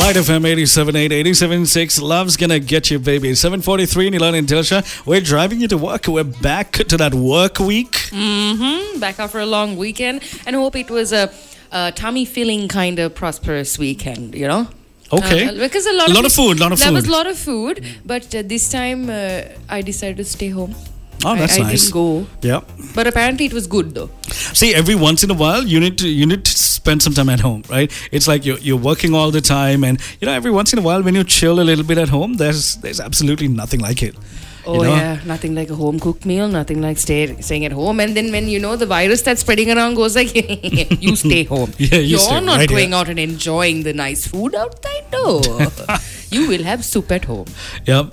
Right FM 87.8, 87.6. Love's gonna get you, baby. 7:43, Nilan and Dilsha. We're driving you to work. We're back to that work week. Back after a long weekend, and hope it was a tummy-filling kind of prosperous weekend, you know? Okay. Because a lot of food. There was a lot of food, but this time I decided to stay home. Oh, that's I nice. didn't go. Yeah. But apparently it was good though. See, every once in a while, you need to spend some time at home, right? It's like you're working all the time, and every once in a while, when you chill a little bit at home, there's absolutely nothing like it. Oh yeah, nothing like a home cooked meal, nothing like staying at home. And then when the virus that's spreading around goes like, you stay home. Yeah, You're not right going here. out and enjoying the nice food outside. No, you will have soup at home. Yep.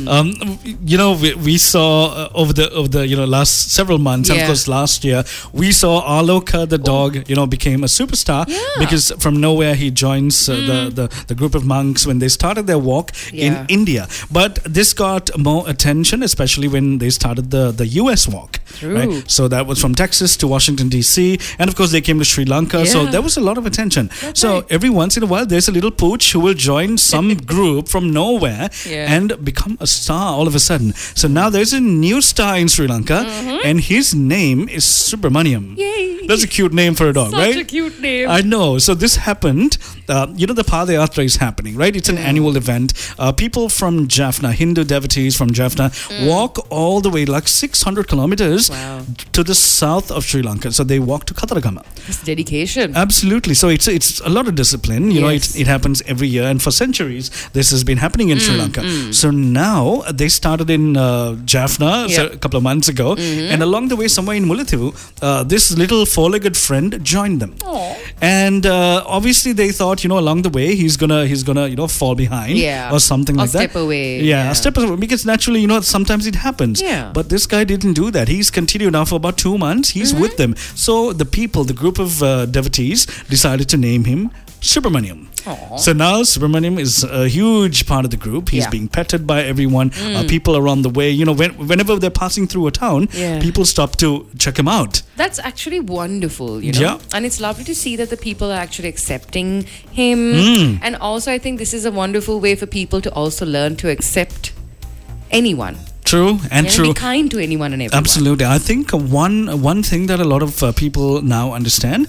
We saw over the last several months, and of Yeah. course last year, we saw Aloka the dog, became a superstar because from nowhere he joins the group of monks when they started their walk in Yeah. India. But this got more attention, especially when they started the US walk. True. Right? So that was from Texas to Washington DC, and of course they came to Sri Lanka. So Yeah. there was a lot of attention. That's so right. every once in a while, there's a little pooch who will join some group from nowhere Yeah. and become a star all of a sudden. So now there's a new star in Sri Lanka, and his name is Subramaniam. Yay! That's a cute name for a dog, Such right? a cute name. I know. So this happened. The Padayatra is happening, right? It's an annual event. People from Jaffna, Hindu devotees from Jaffna, walk all the way, like 600 kilometers Wow. to the south of Sri Lanka. So they walk to Kataragama. It's dedication. Absolutely. So it's a lot of discipline. Yes. It happens every year, and for centuries this has been happening in Sri Lanka. So now they started in Jaffna a couple of months ago, and along the way, somewhere in Mullaitivu, this little four-legged friend joined them. Aw. And obviously they thought, along the way he's gonna fall behind or something Or like that. step away. Yeah, step away, because naturally, sometimes it happens. Yeah. But this guy didn't do that. He's continued now for about 2 months. He's with them. So the group of devotees decided to name him Subramaniam. Aw. So now Subramaniam is a huge part of the group. He's Yeah. being petted by everyone. People around the way, whenever they're passing through a town, Yeah. people stop to check him out. That's actually wonderful, Yeah. And it's lovely to see that the people are actually accepting him. And also, I think this is a wonderful way for people to also learn to accept anyone. True and Be true. kind to anyone and everyone. Absolutely. I think one thing that a lot of people now understand,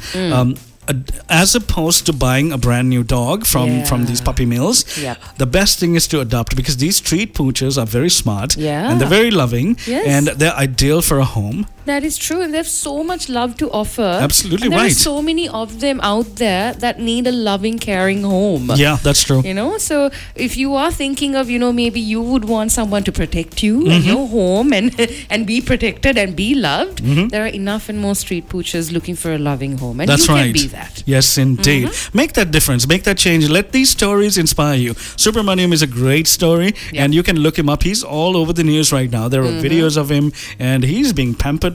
as opposed to buying a brand new dog from these puppy mills, Yep. the best thing is to adopt, because these street poochers are very smart Yeah. and they're very loving, Yes. and they're ideal for a home. That is true, and they have so much love to offer. Absolutely and there right. are so many of them out there that need a loving, caring home. Yeah, that's true. So if you are thinking of, maybe you would want someone to protect you and your home and be protected and be loved, there are enough and more street poochers looking for a loving home. And That's you right. can be that. Yes, indeed. Make that difference. Make that change. Let these stories inspire you. Subramaniam is a great story, Yeah. and you can look him up. He's all over the news right now. There are videos of him, and he's being pampered